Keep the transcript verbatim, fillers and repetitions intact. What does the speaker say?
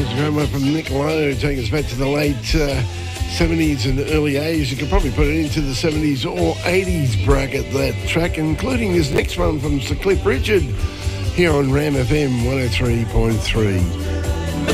It's a great one from Nick Lowe, taking us back to the late uh, seventies and early eighties. You could probably put it into the seventies or eighties bracket, that track, including this next one from Sir Cliff Richard here on Ram F M one oh three point three.